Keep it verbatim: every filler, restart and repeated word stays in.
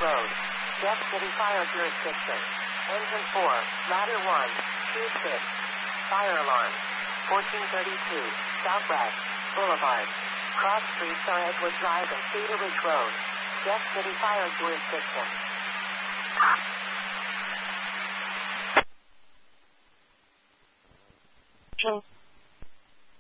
Road. Jeff City Fire Jurisdiction. Engine four, Ladder one, two six. Fire alarm. fourteen thirty-two, Southwest Boulevard. Cross Streets are Edgewood Drive and Cedar Ridge Road. Jeff City Fire Jurisdiction. Sure.